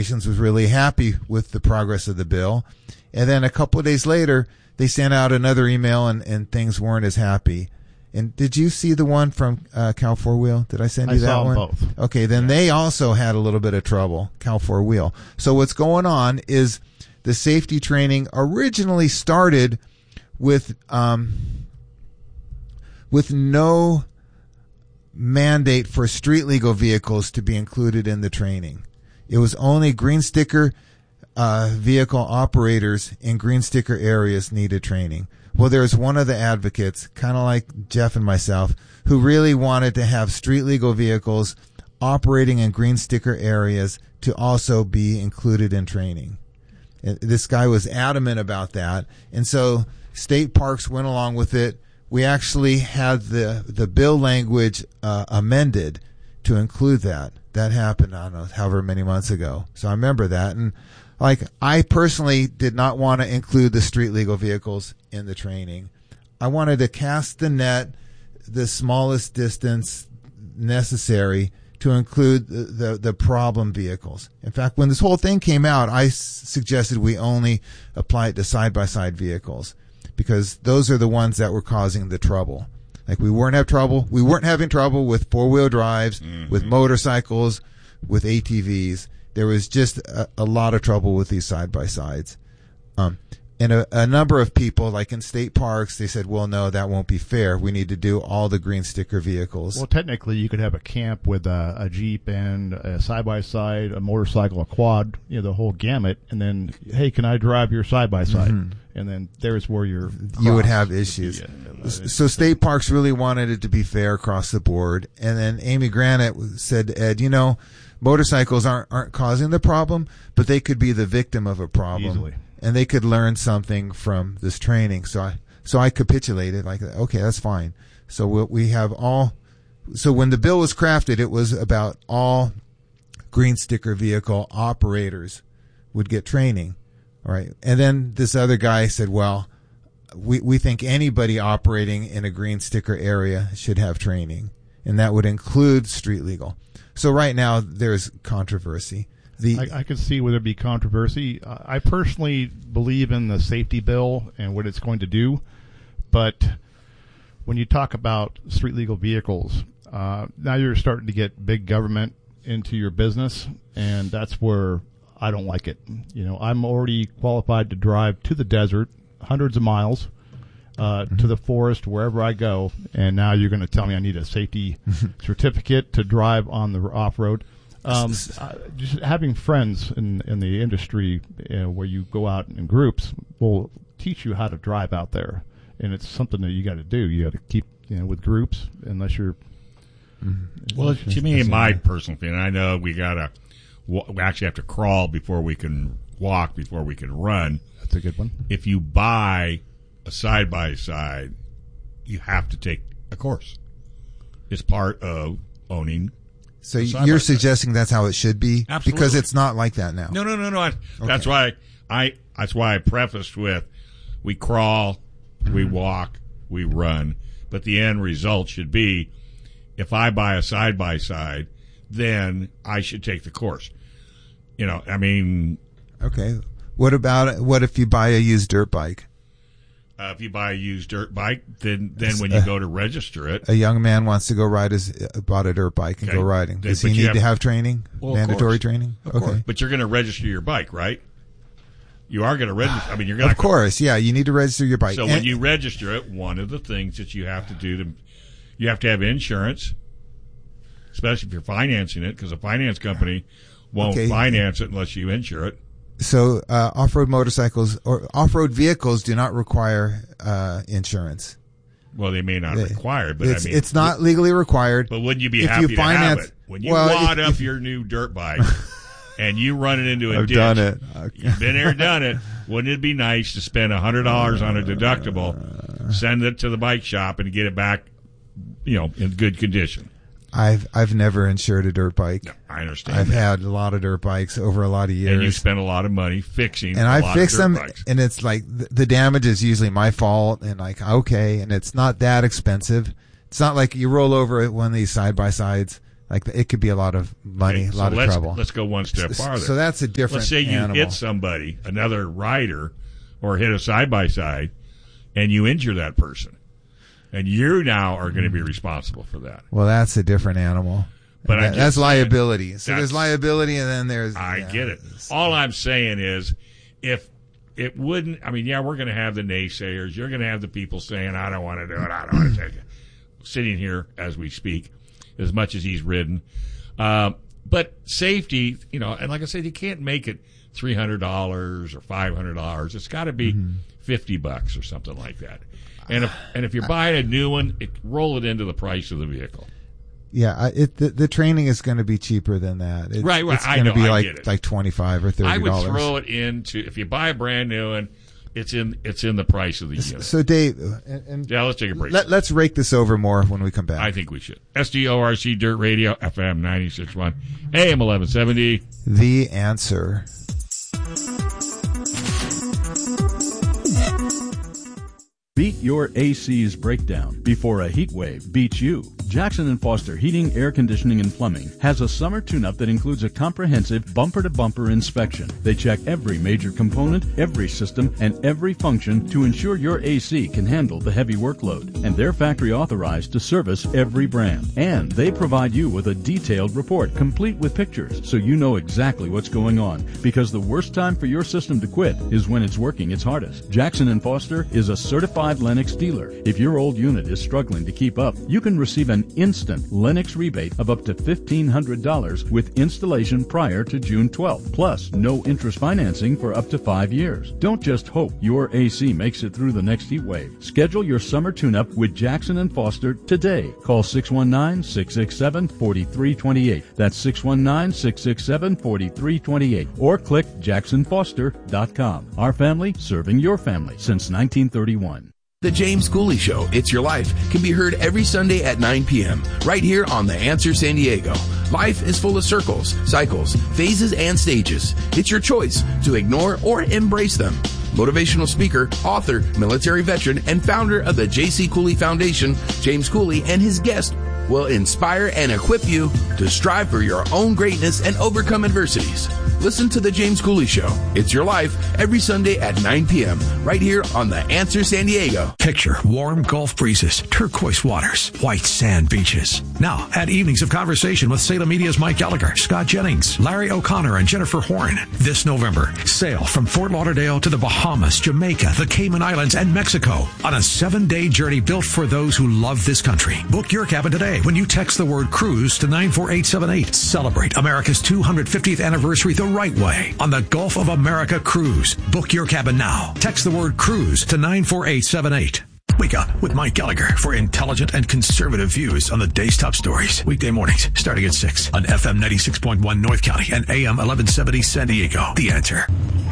Relations was really happy with the progress of the bill. And then a couple of days later, they sent out another email and things weren't as happy. And did you see the one from Cal 4-Wheel? Did I send you that one? I saw them both. Okay, then they also had a little bit of trouble, Cal 4-Wheel. So what's going on is the safety training originally started with no mandate for street legal vehicles to be included in the training. It was only green sticker vehicle operators in green sticker areas needed training. Well, there's one of the advocates, kind of like Jeff and myself, who really wanted to have street legal vehicles operating in green sticker areas to also be included in training. This guy was adamant about that. And so state parks went along with it. We actually had the bill language amended to include that. That happened, I don't know, however many months ago. So I remember that. And I personally did not want to include the street legal vehicles in the training. I wanted to cast the net the smallest distance necessary to include the problem vehicles. In fact, when this whole thing came out, I suggested we only apply it to side-by-side vehicles, because those are the ones that were causing the trouble. Like we weren't having trouble with four-wheel drives, with motorcycles, with ATVs. There was just a lot of trouble with these side-by-sides. And a number of people, like in state parks, they said, well, no, that won't be fair. We need to do all the green sticker vehicles. Well, technically, you could have a camp with a Jeep and a side-by-side, a motorcycle, a quad, the whole gamut, and then, hey, can I drive your side-by-side? Mm-hmm. And then there's where you would have issues. Yeah. So state parks really wanted it to be fair across the board. And then Amy Granite said to Ed, motorcycles aren't causing the problem, but they could be the victim of a problem. Easily. And they could learn something from this training. So I capitulated, like, okay, that's fine. So we have all. So when the bill was crafted, it was about all green sticker vehicle operators would get training, all right? And then this other guy said, well, we think anybody operating in a green sticker area should have training, and that would include street legal. So right now there's controversy. I could see where there'd be controversy. I personally believe in the safety bill and what it's going to do, but when you talk about street legal vehicles, now you're starting to get big government into your business, and that's where I don't like it. I'm already qualified to drive to the desert, hundreds of miles, to the forest, wherever I go, and now you're going to tell me I need a safety certificate to drive on the off-road. Just having friends in the industry where you go out in groups will teach you how to drive out there, and it's something that you got to do. You got to keep with groups, unless you're. Well, to me, in my personal opinion, I know we actually have to crawl before we can walk, before we can run. That's a good one. If you buy a side by side, you have to take a course. It's part of owning. So you're suggesting that's how it should be? Absolutely. Because it's not like that now. No. That's why I prefaced with we crawl, we walk, we run. But the end result should be if I buy a side by side, then I should take the course. Okay. What if you buy a used dirt bike? If you buy a used dirt bike, then when you go to register it, a young man wants to go bought a dirt bike and go riding. Does he need to have training? Well, mandatory training? Of course. But you're going to register your bike, right? You are going to register. You're going to. Of course, yeah. You need to register your bike. So when you register it, one of the things that you have to do you have to have insurance, especially if you're financing it, because a finance company won't finance it unless you insure it. So off-road motorcycles or off-road vehicles do not require insurance. Well, they may not require it, but it's not legally required. But wouldn't you be happy to have it? When you wad up your new dirt bike and you run it into a ditch, done it. You've been there, done it. Wouldn't it be nice to spend $100 on a deductible, send it to the bike shop, and get it back, in good condition? I've never insured a dirt bike. No, I understand. I've had a lot of dirt bikes over a lot of years. And you spent a lot of money fixing and I fixed them, bikes. And it's like the damage is usually my fault, and and it's not that expensive. It's not like you roll over one of these side-by-sides, Like it could be a lot of money, Okay, a lot of trouble. Let's go one step farther. So that's a different Let's say you animal. hit somebody, another rider, or hit a side-by-side, and you injure that person. And you now are going to be responsible for that. Well, that's a different animal. But That's liability. So that's- there's liability, and then there's... I get it. All I'm saying is, if it wouldn't, I mean, yeah, we're going to have the naysayers. You're going to have the people saying, I don't want to do it. I don't want to take it. Sitting here as we speak, as much as he's ridden. But safety, and like I said, you can't make it $300 or $500. It's got to be $50 or something like that. And if you're buying a new one, roll it into the price of the vehicle. Yeah, the training is going to be cheaper than that. Right. It's I going to know, be I get it. like $25 or $30. I would throw it into, if you buy a brand new one, it's in the price of the unit. So Dave, Yeah, let's take a break. Let's rake this over more when we come back. I think we should. SDORC Dirt Radio, FM 96.1, AM 1170. The Answer. Beat your AC's breakdown before a heat wave beats you. Jackson & Foster Heating, Air Conditioning, and Plumbing has a summer tune-up that includes a comprehensive bumper-to-bumper inspection. They check every major component, every system, and every function to ensure your AC can handle the heavy workload. And they're factory authorized to service every brand. And they provide you with a detailed report, complete with pictures, so you know exactly what's going on. Because the worst time for your system to quit is when it's working its hardest. Jackson & Foster is a certified Lennox dealer. If your old unit is struggling to keep up, you can receive an instant Lennox rebate of up to $1,500 with installation prior to June 12th, plus no interest financing for up to 5 years. Don't just hope your AC makes it through the next heat wave. Schedule your summer tune-up with Jackson & Foster today. Call 619-667-4328. That's 619-667-4328. Or click jacksonfoster.com. Our family serving your family since 1931. The James Cooley Show, It's Your Life, can be heard every Sunday at 9 p.m. right here on The Answer San Diego. Life is full of circles, cycles, phases, and stages. It's your choice to ignore or embrace them. Motivational speaker, author, military veteran, and founder of the J.C. Cooley Foundation, James Cooley, and his guest will inspire and equip you to strive for your own greatness and overcome adversities. Listen to The James Cooley Show, It's Your Life, every Sunday at 9 p.m. right here on The Answer San Diego. Picture warm Gulf breezes, turquoise waters, white sand beaches. Now, add evenings of conversation with Salem Media's Mike Gallagher, Scott Jennings, Larry O'Connor, and Jennifer Horn. This November, sail from Fort Lauderdale to the Bahamas, Jamaica, the Cayman Islands, and Mexico on a 7-day journey built for those who love this country. Book your cabin today when you text the word cruise to 94878. Celebrate America's 250th anniversary the right way on the Gulf of America Cruise. Book your cabin now. Text the word cruise to 94878. Wake up with Mike Gallagher for intelligent and conservative views on the day's top stories. Weekday mornings starting at 6 on FM 96.1 North County and AM 1170 San Diego. The Answer.